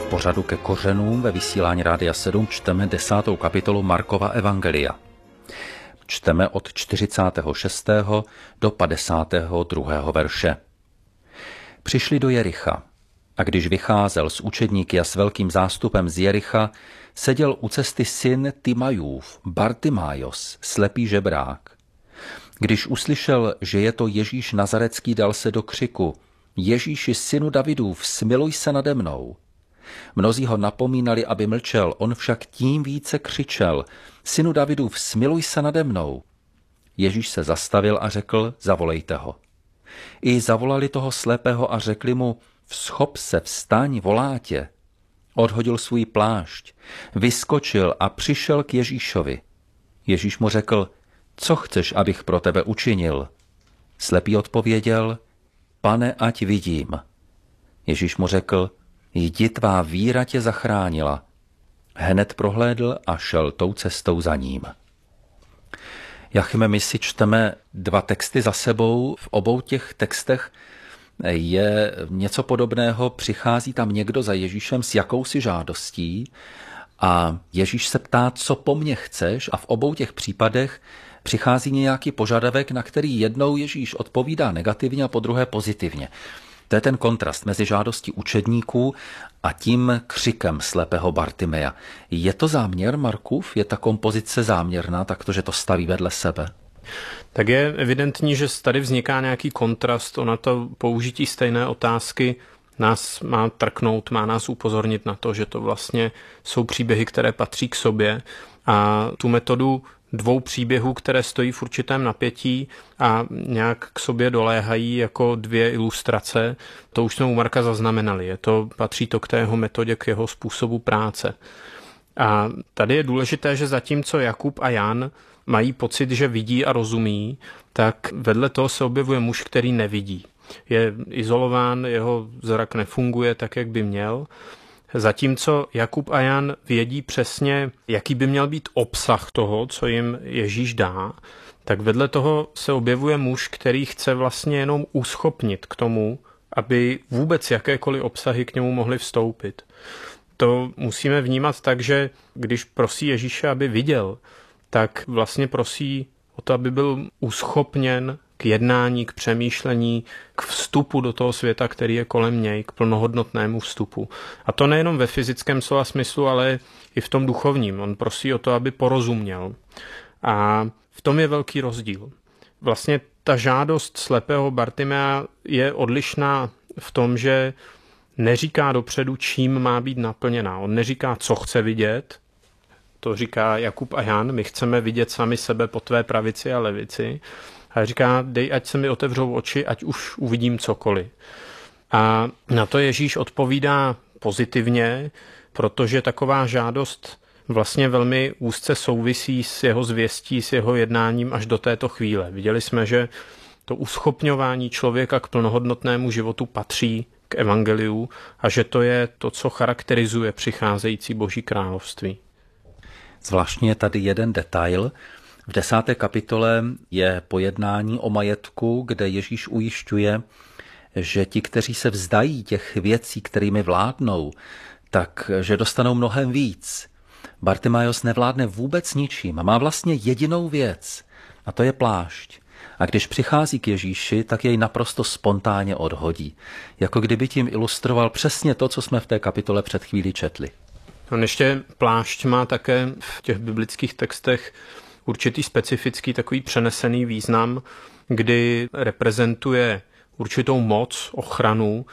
pořadu Ke kořenům ve vysílání Rádia 7 čteme 10. kapitolu Markova evangelia. Čteme od 46. do 52. verše. Přišli do Jericha a když vycházel s učedníky a s velkým zástupem z Jericha, seděl u cesty syn Timajův, Bartimájos, slepý žebrák. Když uslyšel, že je to Ježíš Nazarecký, dal se do křiku: Ježíši, synu Davidův, smiluj se nade mnou. Mnozí ho napomínali, aby mlčel, on však tím více křičel: Synu Davidův, smiluj se nade mnou. Ježíš se zastavil a řekl: Zavolejte ho. I zavolali toho slepého a řekli mu: Vzchop se, vstaň, volá tě. Odhodil svůj plášť, vyskočil a přišel k Ježíšovi. Ježíš mu řekl: Co chceš, abych pro tebe učinil? Slepý odpověděl: Pane, ať vidím. Ježíš mu řekl: Jdi, tvá víra tě zachránila. Hned prohlédl a šel tou cestou za ním. Jachime, my si čteme dva texty za sebou. V obou těch textech je něco podobného. Přichází tam někdo za Ježíšem s jakousi žádostí a Ježíš se ptá: Co po mně chceš? A v obou těch případech přichází nějaký požadavek, na který jednou Ježíš odpovídá negativně a po druhé pozitivně. To je ten kontrast mezi žádostí učedníků a tím křikem slepého Bartimeja. Je to záměr Markův? Je ta kompozice záměrná, takto, že to staví vedle sebe? Tak je evidentní, že tady vzniká nějaký kontrast. Ona to použití stejné otázky nás má trknout, má nás upozornit na to, že to vlastně jsou příběhy, které patří k sobě, a tu metodu dvou příběhů, které stojí v určitém napětí a nějak k sobě doléhají jako dvě ilustrace, to už jsme u Marka zaznamenali. Patří to k té jeho metodě, k jeho způsobu práce. A tady je důležité, že zatímco Jakub a Jan mají pocit, že vidí a rozumí, tak vedle toho se objevuje muž, který nevidí. Je izolován, jeho zrak nefunguje tak, jak by měl. Zatímco Jakub a Jan vědí přesně, jaký by měl být obsah toho, co jim Ježíš dá, tak vedle toho se objevuje muž, který chce vlastně jenom uschopnit k tomu, aby vůbec jakékoliv obsahy k němu mohly vstoupit. To musíme vnímat tak, že když prosí Ježíše, aby viděl, tak vlastně prosí o to, aby byl uschopněn k jednání, k přemýšlení, k vstupu do toho světa, který je kolem něj, k plnohodnotnému vstupu. A to nejenom ve fyzickém slova smyslu, ale i v tom duchovním. On prosí o to, aby porozuměl. A v tom je velký rozdíl. Vlastně ta žádost slepého Bartimea je odlišná v tom, že neříká dopředu, čím má být naplněná. On neříká, co chce vidět. To říká Jakub a Jan: My chceme vidět sami sebe po tvé pravici a levici. A říká: Dej, ať se mi otevřou oči, ať už uvidím cokoliv. A na to Ježíš odpovídá pozitivně, protože taková žádost vlastně velmi úzce souvisí s jeho zvěstí, s jeho jednáním až do této chvíle. Viděli jsme, že to uschopňování člověka k plnohodnotnému životu patří k evangeliu a že to je to, co charakterizuje přicházející Boží království. Zvláštně je tady jeden detail. V 10. kapitole je pojednání o majetku, kde Ježíš ujišťuje, že ti, kteří se vzdají těch věcí, kterými vládnou, tak že dostanou mnohem víc. Bartimájos nevládne vůbec ničím, má vlastně jedinou věc, a to je plášť. A když přichází k Ježíši, tak jej naprosto spontánně odhodí. Jako kdyby tím ilustroval přesně to, co jsme v té kapitole před chvílí četli. On ještě plášť má také v těch biblických textech určitý specifický takový přenesený význam, kdy reprezentuje určitou moc, ochranu,